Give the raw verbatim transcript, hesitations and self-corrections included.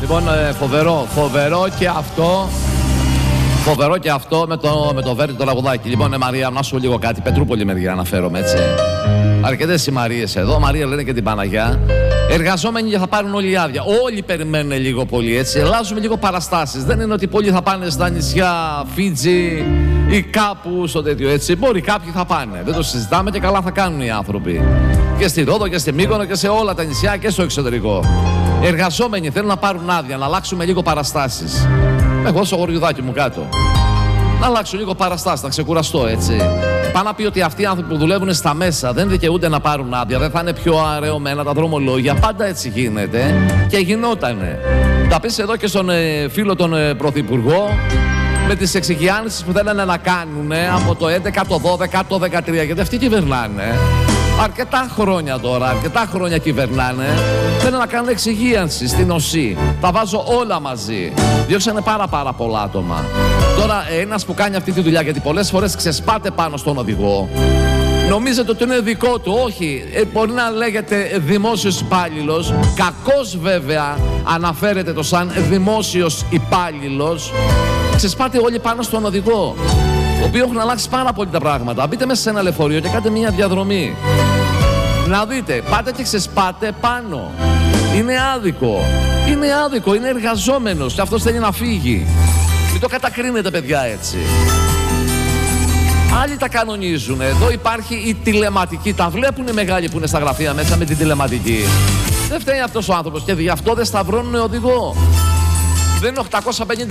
Λοιπόν, φοβερό, φοβερό και αυτό. Φοβερό και αυτό με το, με το Βέρτη το λαγουδάκι. Λοιπόν, ε, Μαρία, να σου λίγο κάτι. Πετρούπολη μεριά αναφέρομαι, έτσι. Αρκετές οι Μαρίες εδώ. Μαρία λένε και την Παναγιά. Εργαζόμενοι θα πάρουν όλοι άδεια. Όλοι περιμένουν λίγο πολύ, έτσι. Αλλάζουμε λίγο παραστάσεις. Δεν είναι ότι πολλοί θα πάνε στα νησιά Φίτζι ή κάπου στο τέτοιο, έτσι. Μπορεί κάποιοι θα πάνε. Δεν το συζητάμε και καλά θα κάνουν οι άνθρωποι. Και στη Ρόδο και στη Μύκονο και σε όλα τα νησιά και στο εξωτερικό. Εργαζόμενοι θέλουν να πάρουν άδεια, να αλλάξουμε λίγο παραστάσεις. Εγώ στο γοριουδάκι μου κάτω. Να αλλάξω λίγο παραστάσεις, να ξεκουραστώ, έτσι. Πάω να πει ότι αυτοί οι άνθρωποι που δουλεύουν στα μέσα δεν δικαιούνται να πάρουν άδεια, δεν θα είναι πιο αραιωμένα τα δρομολόγια. Πάντα έτσι γίνεται και γινότανε. Τα πεις εδώ και στον ε, φίλο τον ε, Πρωθυπουργό με τις εξηγιάνσεις που θέλανε να κάνουν από το έντεκα, το δώδεκα, το δεκατρία, γιατί αυτοί κυβερνάνε. Αρκετά χρόνια τώρα, αρκετά χρόνια κυβερνάνε. Θέλουν να κάνουν εξυγίανση στην ΟΣΥ. Τα βάζω όλα μαζί. Διώξανε πάρα πάρα πολλά άτομα. Τώρα ένας που κάνει αυτή τη δουλειά, γιατί πολλές φορές ξεσπάτε πάνω στον οδηγό, νομίζετε ότι είναι δικό του. Όχι, ε, μπορεί να λέγεται δημόσιος υπάλληλος. Κακώς βέβαια αναφέρεται το σαν δημόσιος υπάλληλος. Ξεσπάτε όλοι πάνω στον οδηγό, ο οποίος έχουν αλλάξει πάρα πολύ τα πράγματα. Μπείτε μέσα σε ένα λεωφορείο και κάντε μια διαδρομή. Να δείτε, πάτε και ξεσπάτε πάνω. Είναι άδικο. Είναι άδικο, είναι εργαζόμενος και αυτός θέλει να φύγει. Μην το κατακρίνετε, παιδιά, έτσι. Άλλοι τα κανονίζουν. Εδώ υπάρχει η τηλεματική. Τα βλέπουν οι μεγάλοι που είναι στα γραφεία μέσα με την τηλεματική. Δεν φταίει αυτός ο άνθρωπος και γι' αυτό δεν σταυρώνουν οδηγό. Δεν είναι οκτακόσια πενήντα